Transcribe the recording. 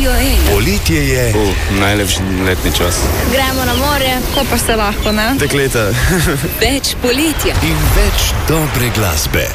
Radio 1. Poletje je. Najlepši letni čas. Gremo na morje, ko pa se lahko, ne? Dekleta. Več poletja. In več dobre glasbe.